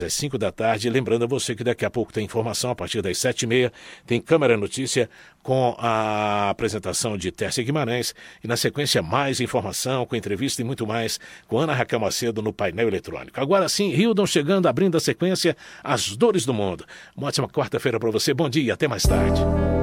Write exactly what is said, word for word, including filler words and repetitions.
às cinco da tarde. Lembrando a você que daqui a pouco tem informação a partir das sete e meia. Tem Câmara Notícia com a apresentação de Tércia Guimarães. E na sequência mais informação, com entrevista e muito mais com Ana Raquel Macedo no painel eletrônico. Agora sim, Hildon chegando, abrindo a sequência As Dores do Mundo. Uma ótima quarta-feira para você. Bom dia e até mais tarde.